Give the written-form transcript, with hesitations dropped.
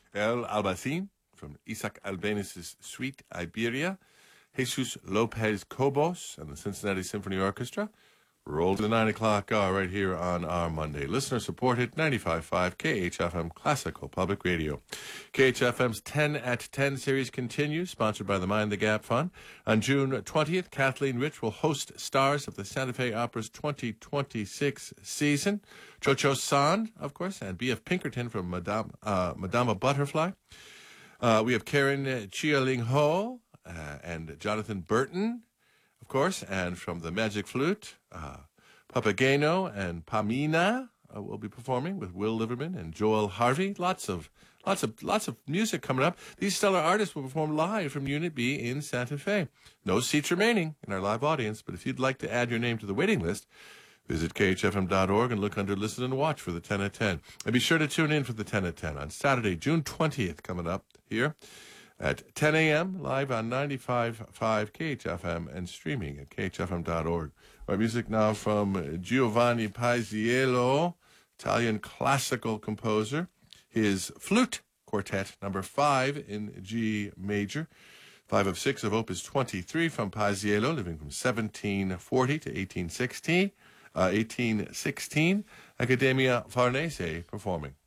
El Albacin from Isaac Albéniz's Suite Iberia. Jesus Lopez Cobos and the Cincinnati Symphony Orchestra. Roll to the 9 o'clock hour right here on our Monday. Listener-supported 95.5 KHFM Classical Public Radio. KHFM's 10 at 10 series continues, sponsored by the Mind the Gap Fund. On June 20th, Kathleen Rich will host stars of the Santa Fe Opera's 2026 season. Cho-Cho San, of course, and B.F. Pinkerton from Madama Butterfly. We have Karen Chia-Ling Ho and Jonathan Burton, of course, and from the Magic Flute, Papageno and Pamina will be performing with Will Liverman and Joel Harvey. Lots of music coming up. These stellar artists will perform live from Unit B in Santa Fe. No seats remaining in our live audience, but if you'd like to add your name to the waiting list, visit khfm.org and look under Listen and Watch for the 10 at 10. And be sure to tune in for the 10 at 10 on Saturday, June 20th, coming up here at 10 a.m. live on 95.5 KHFM and streaming at khfm.org. Our music now from Giovanni Paisiello, Italian classical composer. His Flute Quartet, number 5 in G major. 5 of 6 of Opus 23 from Paisiello, living from 1740 to 1816. Accademia Farnese performing.